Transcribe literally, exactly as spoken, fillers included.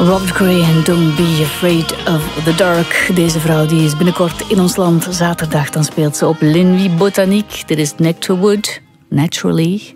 Robert Gray en Don't Be Afraid of the Dark. Deze vrouw die is binnenkort in ons land. Zaterdag dan speelt ze op Linwy Botaniek. Dit is Nectarwood, Naturally.